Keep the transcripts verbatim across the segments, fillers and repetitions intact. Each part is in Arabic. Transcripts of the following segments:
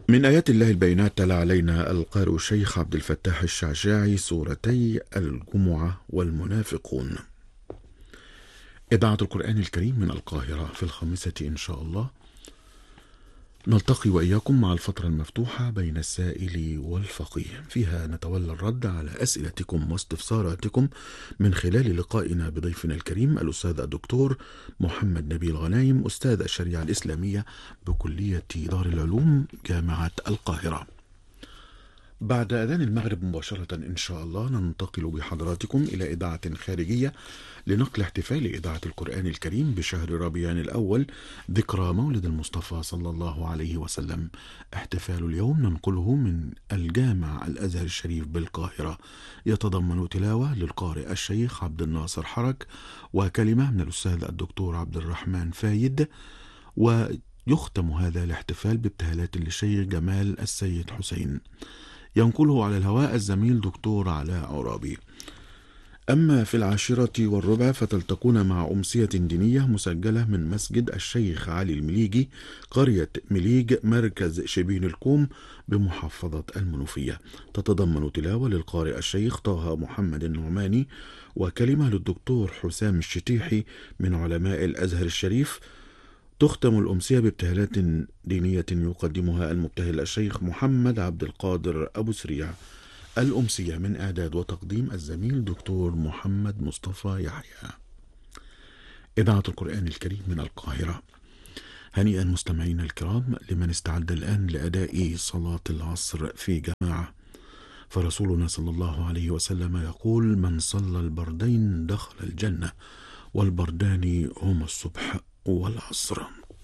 من آيات الله البينات تلا علينا القارئ الشيخ عبد الفتاح الشعشاعي سورتي الجمعة والمنافقون. إذاعة القرآن الكريم من القاهرة في الخامسة إن شاء الله. نلتقي وإياكم مع الفترة المفتوحة بين السائل والفقيه، فيها نتولى الرد على أسئلتكم واستفساراتكم من خلال لقائنا بضيفنا الكريم الأستاذ الدكتور محمد نبيل غنايم، أستاذ الشريعة الإسلامية بكلية دار العلوم جامعة القاهرة. بعد أذان المغرب مباشرة إن شاء الله ننتقل بحضراتكم إلى إذاعة خارجية لنقل احتفال إذاعة القرآن الكريم بشهر ربيع الأول، ذكرى مولد المصطفى صلى الله عليه وسلم. احتفال اليوم ننقله من الجامع الأزهر الشريف بالقاهرة، يتضمن تلاوة للقارئ الشيخ عبد الناصر حرك وكلمة من الأستاذ الدكتور عبد الرحمن فايد، ويختم هذا الاحتفال بابتهالات للشيخ جمال السيد حسين، ينقله على الهواء الزميل دكتور علاء عرابي. أما في العاشرة والربع فتلتقون مع أمسية دينية مسجلة من مسجد الشيخ علي المليجي، قرية مليج، مركز شبين الكوم بمحافظة المنوفية، تتضمن تلاوة للقارئ الشيخ طه محمد النعماني وكلمة للدكتور حسام الشتيحي من علماء الأزهر الشريف. تختم الأمسية بابتهالات دينية يقدمها المبتهل الشيخ محمد عبد القادر أبو سريع. الأمسية من إعداد وتقديم الزميل دكتور محمد مصطفى يحيى. إذاعة القرآن الكريم من القاهرة. هنيئا مستمعينا الكرام لمن استعد الآن لأداء صلاة العصر في جماعة، فرسولنا صلى الله عليه وسلم يقول: من صلى البردين دخل الجنة، والبردان هما الصبح والعصر.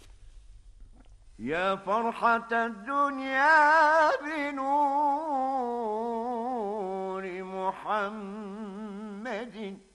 يا فرحة الدنيا بنور محمد